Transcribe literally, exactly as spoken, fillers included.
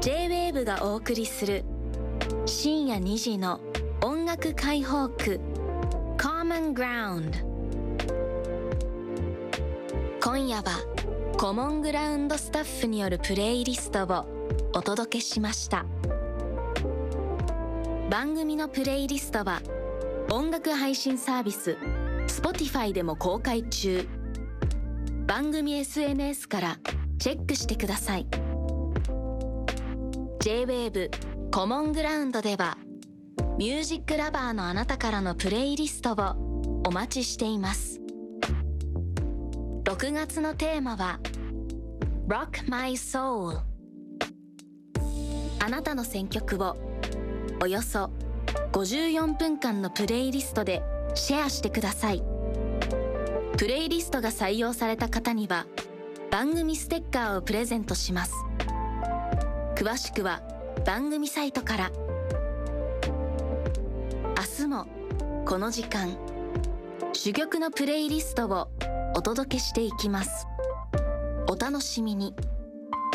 ジェイウェーブ がお送りする深夜にじの音楽解放区 Common Ground。 今夜はコモングラウンドスタッフによるプレイリストをお届けしました。番組のプレイリストは音楽配信サービス Spotify でも公開中。番組 エスエヌエス からチェックしてください。 ジェイウェーブ コモングラウンドではミュージックラバーのあなたからのプレイリストをお待ちしています。ろくがつのテーマは Rock My Soul。 あなたの選曲をおよそごじゅうよんぷんかんのプレイリストでシェアしてください。プレイリストが採用された方には番組ステッカーをプレゼントします。詳しくは番組サイトから。明日もこの時間珠玉のプレイリストをお届けしていきます。お楽しみに。